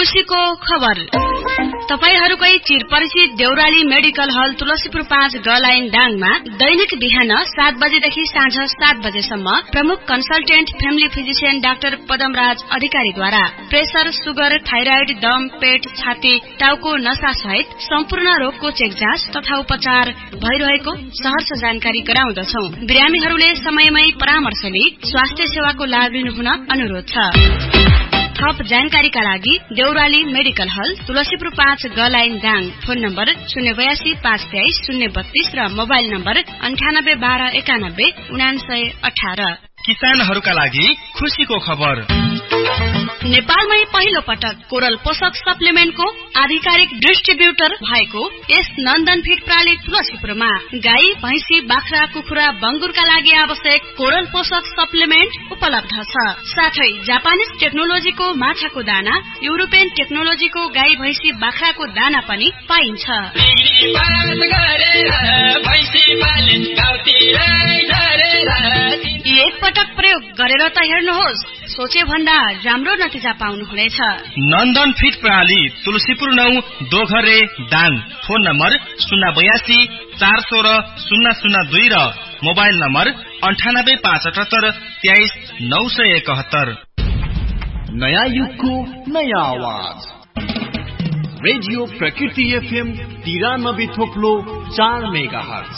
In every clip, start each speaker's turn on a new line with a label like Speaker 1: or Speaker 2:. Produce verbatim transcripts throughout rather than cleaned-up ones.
Speaker 1: खुशीको खबर। तपाईहरुकै चिरपरिचित देउराली मेडिकल हल तुलसीपुर पाँच ग लाइन दाङमा दैनिक बिहान सात बजेदेखि साँझ सात बजेसम्म प्रमुख consultant family physician doctor Padamraj अधिकारीद्वारा प्रेसर, सुगर, थाइराइड, दम, पेट, छाती, टाउको नसा सहित सम्पूर्ण रोगको चेक जाँच तथा उपचार भइरहेको सहर्ष जानकारी गराउँदछौ। बिरामीहरूले समयमै परामर्श लिई स्वास्थ्य सेवाको लाभ लिनुहुन अनुरोध छ। थप जानकारीका लागि देउराली मेडिकल हल तुलसीपुर पाँच ग लाइन दाङ। फोन नम्बर शून्य बयासी पाँच तेइस शून्य बत्तीस र मोबाइल नम्बर अन्ठानब्बे बाह्र एकानब्बे उनासय अठार।
Speaker 2: किसानहरूका लागि खुशीको खबर।
Speaker 1: नेपालमै पहिलो पटक कोरल पोषक सप्लिमेन्टको आधिकारिक डिस्ट्रिब्युटर भएको यस नन्दन फिड प्रणाली तुलसीपुरमा गाई, भैंसी, बाख्रा, कुखुरा, बंगुरका लागि आवश्यक कोरल पोषक सप्लिमेन्ट उपलब्ध छ। साथै जापानिज टेक्नोलोजीको माछाको दाना, युरोपियन टेक्नोलोजीको गाई, भैंसी, बाख्राको दाना पनि पाइन्छ। एक पटक प्रयोग गरेर त हेर्नुहोस्, सोचे भन्दा राम्रो नतिजा पाउनुहुनेछ।
Speaker 2: नन्दन फिड प्रणाली तुलसीपुर नौ दोघरे दाङ। फोन नम्बर शून्य बयासी चार सोह्र शून्य शून्य दुई र मोबाइल नम्बर अन्ठानब्बे पाँच अठहत्तर तेइस नौ सय एकहत्तर।
Speaker 3: नयाँ युगको नयाँ आवाज रेडियो प्रकृति एफएम तिरानब्बे थोप्लो चार मेगा हर्ज।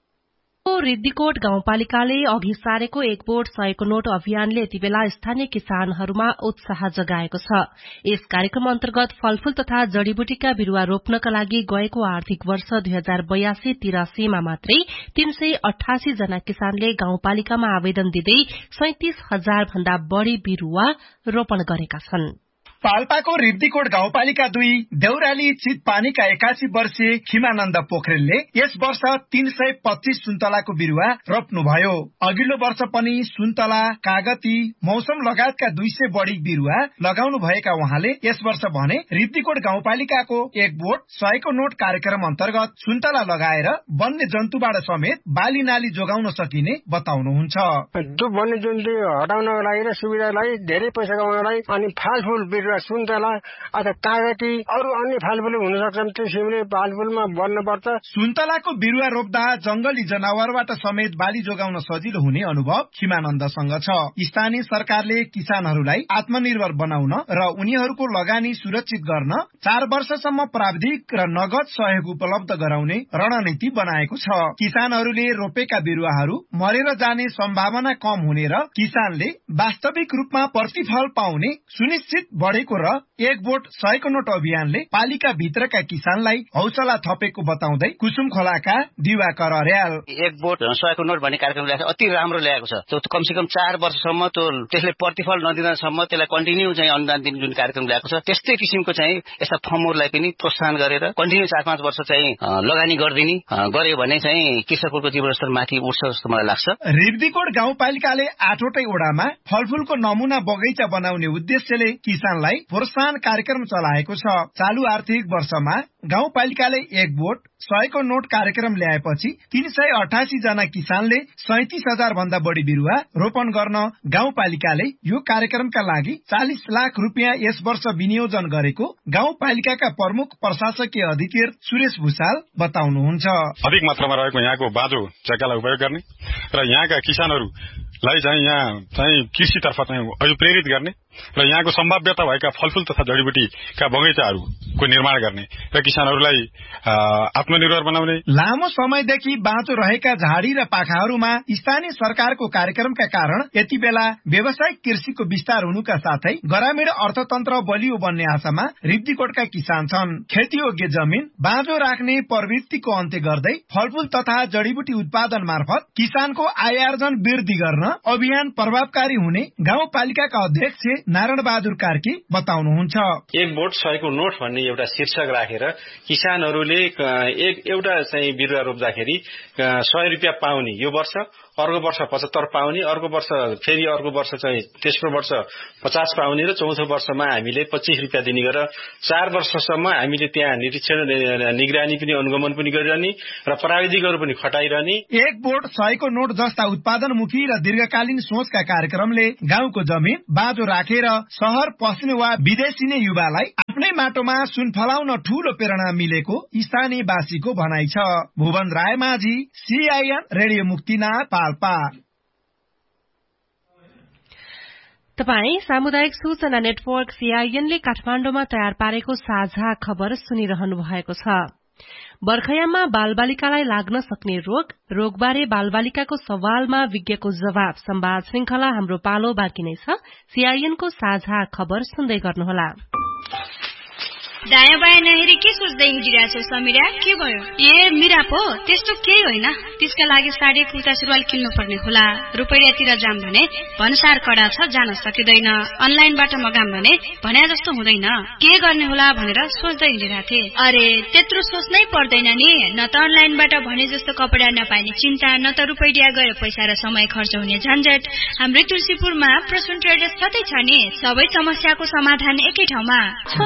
Speaker 4: रिद्धिकोट गाउँपालिकाले अघि सारेको एक बोट सयको नोट अभियानले यति बेला स्थानीय किसानहरूमा उत्साह जगाएको छ। यस कार्यक्रम अन्तर्गत फलफूल तथा जड़ीबुटीका बिरूवा रोप्नका लागि गएको आर्थिक वर्ष दुई हजार बयासी तिरासीमा मात्रै तीन सय अठासी जना किसानले गाउँपालिकामा आवेदन दिँदै सैतिस हजार भन्दा बढ़ी बिरूवा रोपण गरेका छन्।
Speaker 5: पाल्पाको रिद्धिकोट गाउँपालिका दुई देउराली चितपानीका एकासी वर्षीय खिमानन्द पोखरेलले यस वर्ष तीन सय पच्चीस सुन्तलाको बिरूवा रोप्नुभयो। अघिल्लो वर्ष पनि सुन्तला, कागती, मौसम लगायतका दुई सय बढ़ी बिरूवा लगाउनु भएका उहाँले यस वर्ष भने रिद्धिकोट गाउँपालिकाको एक बोट सयको नोट कार्यक्रम अन्तर्गत सुन्तला लगाएर वन्य जन्तुबाट समेत बाली नाली जोगाउन सकिने बताउनुहुन्छ।
Speaker 6: त्यो वन्य जन्तु हटाउनको लागि र सुविधालाई धेरै पैसा कमाउनलाई अनि फलफूल बिरूवा सुन्तला अथवा कागती अरू अन्य फलफूल हुन सक्छन्, त्यो सिमले फलफूलमा बढ्नुपर्छ।
Speaker 5: सुन्तलाको बिरूवा रोप्दा जंगली जनावरबाट समेत बाली जोगाउन सजिलो हुने अनुभव खिमानन्दसँग छ। स्थानीय सरकारले किसानहरूलाई आत्मनिर्भर बनाउन र उनीहरूको लगानी सुरक्षित गर्न चार वर्षसम्म प्राविधिक र नगद सहयोग उपलब्ध गराउने रणनीति बनाएको छ। किसानहरूले रोपेका बिरूवाहरू मरेर जाने सम्भावना कम हुने र किसानले वास्तविक रूपमा प्रतिफल पाउने सुनिश्चित बढेको र एक बोट सयको नोट अभियानले पालिका भित्रका किसानलाई हौसला थपेको बताउँदै कुसुम खोलाका दिवाकर अर्याल
Speaker 7: एक बोट सयको नोट भन्ने कार्यक्रम ल्याएको अति राम्रो ल्याएको छ। त्यो कमसेकम चार वर्षसम्म त्यो त्यसले प्रतिफल नदिनसम्म त्यसलाई कन्टिन्यू चाहिँ अनुदान दिने जुन कार्यक्रम ल्याएको छ, त्यस्तै किसिमको चाहिँ यस्ता फर्महरूलाई पनि प्रोत्साहन गरेर कन्टिन्यू चार पाँच वर्ष चाहिँ लगानी गरिदिने गर्यो भने चाहिँ कृषकहरूको जीवनस्तर माथि उठ्छ जस्तो मलाई लाग्छ।
Speaker 5: रिद्धिकोट गाउँपालिकाले आठवटै ओडामा फलफूलको नमुना बगैँचा बनाउने उद्देश्यले किसानलाई प्रोत्साहन कार्यक्रम चलाएको छ। चालू आर्थिक वर्षमा गाउँपालिकाले एक बोट सयको नोट कार्यक्रम ल्याएपछि तीन सय अठासी जना किसानले सैतिस हजार भन्दा बढ़ी बिरूवा रोपण गर्न गाउँपालिकाले यो कार्यक्रमका लागि चालिस लाख रुपियाँ यस वर्ष विनियोजन गरेको गाउँपालिकाका प्रमुख प्रशासकीय अधिकारी सुरेश भूषाल बताउनुहुन्छ।
Speaker 8: अधिक मात्रामा रहेको यहाँको बाँझो जग्गालाई उपयोग गर्ने र यहाँका किसानहरूलाई चाहिँ यहाँ चाहिँ कृषितर्फ चाहिँ अभिप्रेरित गर्ने र यहाँको सम्भाव्यता भएका फलफूल तथा जडीबुटीका बगैँचाहरूको निर्माण गर्ने र किसानहरूलाई आत्मनिर्भर बनाउने।
Speaker 5: लामो समयदेखि बाँचो रहेका झाडी र पाखाहरूमा स्थानीय सरकारको कार्यक्रमका कारण यति बेला व्यावसायिक कृषिको विस्तार हुनुका साथै ग्रामीण अर्थतन्त्र बलियो बन्ने आशामा रिद्धिकोटका किसान छन्। खेतीयोग्य जमिन बाँझो राख्ने प्रवृत्तिको अन्त्य गर्दै फलफूल तथा जडीबुटी उत्पादन मार्फत किसानको आय आर्जन वृद्धि गर्न अभियान प्रभावकारी हुने गाउँपालिकाका अध्यक्ष नारायण बहादुर कार्की बताउनुहुन्छ।
Speaker 9: एक बोट सयको नोट भन्ने एउटा शीर्षक राखेर किसानहरूले एक एउटा चाहिँ बिरुवा रोप्दाखेरि सय रुपियाँ पाउने यो वर्ष अर्को वर्ष पचहत्तर पाउने, अर्को वर्ष फेरि अर्को वर्ष चाहिँ तेस्रो वर्ष पचास पाउने र चौथो वर्षमा हामीले पच्चीस रुपियाँ दिने गरेर चार वर्षसम्म हामीले त्यहाँ निरीक्षण निगरानी पनि अनुगमन पनि गरिरहने र प्राविधिकहरू पनि खटाइरहने।
Speaker 5: एक बोर्ड सयको नोट जस्ता उत्पादनमुखी र दीर्घकालीन सोचका कार्यक्रमले गाउँको जमिन बाँझो राखेर शहर पस्ने वा विदेशी नै युवालाई आफ्नै माटोमा सुन फलाउन ठूलो प्रेरणा मिलेको स्थानीयवासीको भनाइ छ। भुवन राय माझी, सीआईएन रेडियो मुक्तिनाथ, पाल्पा।
Speaker 4: तपाई सामुदायिक सूचना नेटवर्क सीआईएनले काठमाण्डुमा तयार पारेको साझा खबर सुनिरहनु भएको छ। बर्खयाममा बालबालिकालाई लाग्न सक्ने रोग, रोगबारे बालबालिकाको सवालमा विज्ञको जवाब संवाद श्रृंखला हाम्रो पालो बाँकी नै छ। सीआईएनको साझा खबर सुन्दै गर्नुहोला।
Speaker 1: दायाँ बायाँ नहेरी के सोच्दै हिँडिरहेछौ समीरा? के भयो? ए मिरा पो त्यस्तो केही होइन। त्यसका लागि साडी कुर्ता सुरुवाल किन्नु पर्ने होला। रुपैयाँतिर जाम भने भन्सार कडा छ, जान सकिँदैन। अनलाइनबाट मगाम भने भन्या जस्तो हुँदैन। के गर्ने होला भनेर सोच्दै हिँडिरहेथे। अरे त्यत्रो सोच्नै पर्दैन नि। न त अनलाइनबाट भने जस्तो कपडा नपाइने चिन्ता, न त रुपैयाँ गएर पैसा र समय खर्च हुने झन्झट। हाम्रै तुलसीपुरमा प्रसून ट्रेडर्स कतै छ नि। सबै समस्याको समाधान एकै ठाउँमा।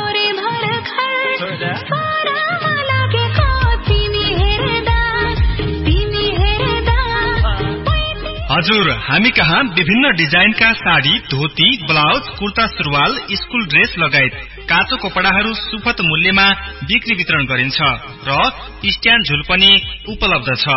Speaker 2: हजुर, हामी कहाँ विभिन्न डिजाइनका साडी, धोती, ब्लाउज, कुर्ता सुरुवाल, स्कुल ड्रेस लगायत काँचो कपडाहरू सुपथ मूल्यमा बिक्री वितरण गरिन्छ र स्ट्यान्ड झुल पनि उपलब्ध छ।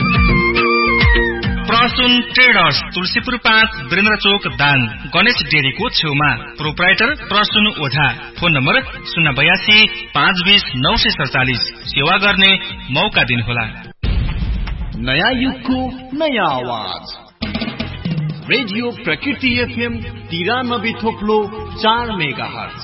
Speaker 2: प्रसून ट्रेडर्स, तुलसीपुर पाँच, वीरेन्द्र चोक, दाङ, गणेश डेरीको छेउमा। प्रोप्राइटर प्रसून ओझा। फोन नम्बर शून्य बयासी पाँच बीस नौ सय सडचालिस। सेवा गर्ने मौका दिनुहोला।
Speaker 3: नयाँ युगको नयाँ आवाज रेडियो प्रकृति एफएम तिरानब्बे थोप्लो चार mega hertz.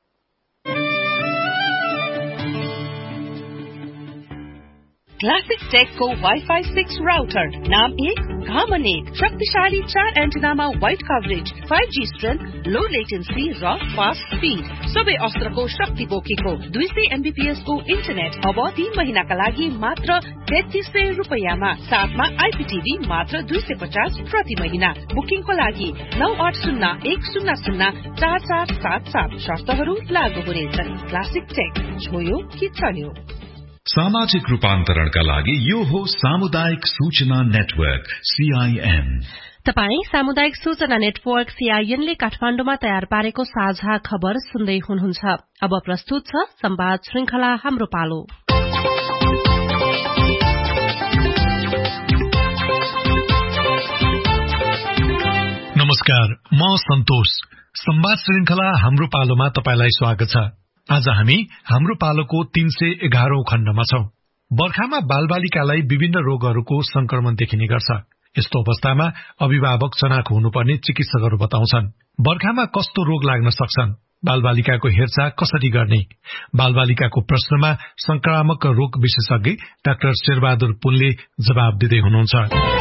Speaker 10: Classic टेकको wifi six router, नाम एक घामन एक, शक्तिशाली चार एन्टेनामा wide coverage, five G strength, लो लेटेन्सी र फास्ट स्पीड, सबै अस्त्रको शक्ति बोकेको दुई सय एमबीपीएस को इन्टरनेट अब तीन महिनाका लागि मात्र तेत्तीस सय रुपियाँमा, साथमा आइपीटीभी मात्र दुई सय पचास प्रति महिना। बुकिङको लागि नौ आठ शून्य एक शून्य शून्य चार चार सात सात। शर्तहरू लागू हुनेछन्। क्लासिक टेक, छोयो कि चल्यो।
Speaker 11: सामाजिक रूपान्तरणका लागि यो हो सामुदायिक सूचना नेटवर्क सीआईएन।
Speaker 4: तपाई सामुदायिक सूचना नेटवर्क सीआईएनले काठमाण्डुमा तयार पारेको साझा खबर सुन्दै हुनुहुन्छ। अब प्रस्तुत छ संवाद श्रृंखला हाम्रो पालो।
Speaker 12: नमस्कार, म सन्तोष। संवाद श्रृंखला हाम्रो पालोमा तपाईलाई स्वागत छ। आज हामी हाम्रो पालोको तीन सय एघारौं खण्डमा छौं। बर्खामा बालबालिकालाई विभिन्न रोगहरूको संक्रमण देखिने गर्छ। यस्तो अवस्थामा अभिभावक चनाखो हुनुपर्ने चिकित्सकहरू बताउँछन्। बर्खामा कस्तो रोग लाग्न सक्छन्, बालबालिकाको हेरचाह कसरी गर्ने, बालबालिकाको प्रश्नमा संक्रामक रोग विशेषज्ञ डाक्टर शेरबहादुर पुनले जवाब दिँदै हुनुहुन्छ।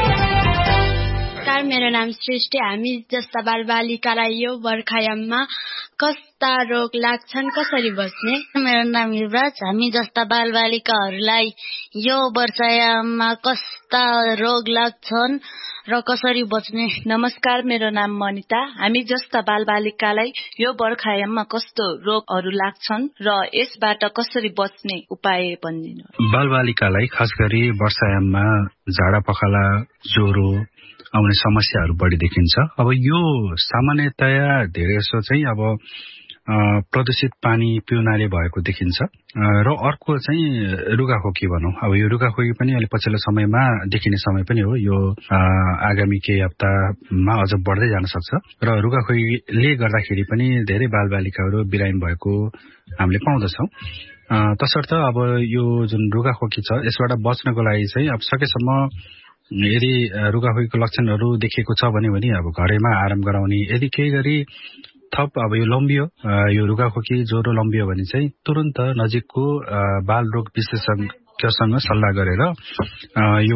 Speaker 13: मेरो नाम सृष्टि। हामी जस्ता बालबालिकालाई यो बर्खायाममा कस्ता रोग लाग्छन्, कसरी बच्ने?
Speaker 14: मेरो नाम युवराज। हामी जस्ता बालबालिकाहरूलाई यो वर्षायाममा कस्ता रोग लाग्छन् र कसरी बच्ने?
Speaker 15: नमस्कार, मेरो नाम मनिता। हामी जस्ता बालबालिकालाई यो बर्खायाममा कस्तो रोगहरू लाग्छन् र यसबाट कसरी बच्ने उपाय भनिदिनु।
Speaker 16: बालबालिकालाई खास गरी वर्षायाममा झाडा पखाला, ज्वरो आउने समस्याहरू बढी देखिन्छ। अब यो सामान्यतया धेरै जसो चाहिँ अब प्रदूषित पानी पिउनाले भएको देखिन्छ र अर्को चाहिँ रुगाखोकी भनौं। अब यो रुगाखोकी पनि अहिले पछिल्लो समयमा देखिने समय पनि हो। यो आगामी केही हप्तामा अझ बढ्दै जान सक्छ र रुगाखोकीले गर्दाखेरि पनि धेरै बालबालिकाहरू बिरामी भएको हामीले पाउँदछौं। तसर्थ अब यो जुन रुगाखोकी छ यसबाट बच्नको लागि चाहिँ अब सकेसम्म यदि रुगाखोकीको लक्षणहरू देखिएको छ भने पनि अब घरैमा आराम गराउने। यदि केही गरी थप अब यो लम्बियो, यो रुगाखोकी ज्वरो लम्बियो भने चाहिँ तुरन्त नजिकको बाल रोग विशेषज्ञसँग सल्लाह गरेर यो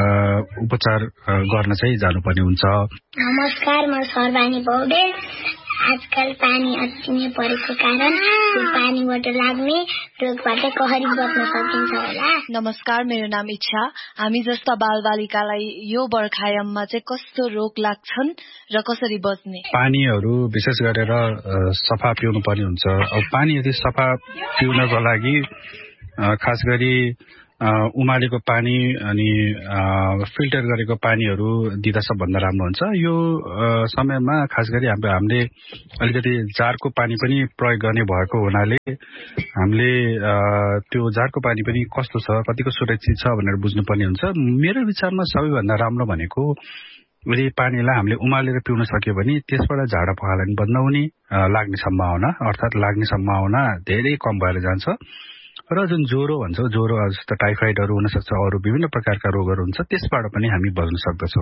Speaker 16: उपचार गर्न चाहिँ जानुपर्ने हुन्छ।
Speaker 17: नमस्कार, म सर्वानी पौडेल। आजकल पानी अति नै परेको कारण त्यो पानीबाट लाग्ने रोगबाट कसरी बच्न सकिन्छ होला?
Speaker 18: नमस्कार, मेरो नाम इच्छा। हामी जस्ता बालबालिकालाई यो बर्खायाममा चाहिँ कस्तो रोग लाग्छन् र कसरी बच्ने?
Speaker 16: पानीहरू विशेष गरेर सफा पिउनु पर्ने हुन्छ। अब पानी यदि सफा पिउनको लागि खास गरी उमालेको पानी अनि फिल्टर गरेको पानीहरू दिँदा सबभन्दा राम्रो हुन्छ। यो समयमा खास गरी हाम्रो हामीले अलिकति जारको पानी पनि प्रयोग गर्ने भएको हुनाले हामीले त्यो जारको पानी पनि कस्तो छ, कतिको सुरक्षित छ भनेर बुझ्नुपर्ने हुन्छ। मेरो विचारमा सबैभन्दा राम्रो भनेको यदि पानीलाई हामीले उमालेर पिउन सक्यो भने त्यसबाट झाडा पखाला पनि बन्द हुने, लाग्ने सम्भावना अर्थात् लाग्ने सम्भावना धेरै कम भएर जान्छ। र जुन ज्वरो भन्छ, ज्वरो जस्तो टाइफाइडहरू हुनसक्छ, अरू विभिन्न प्रकारका रोगहरू हुन्छ, त्यसबाट पनि हामी बच्न सक्दछौँ।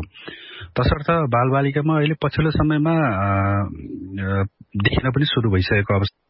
Speaker 16: तसर्थ बालबालिकामा अहिले पछिल्लो समयमा देखिन पनि सुरु भइसकेको अवस्था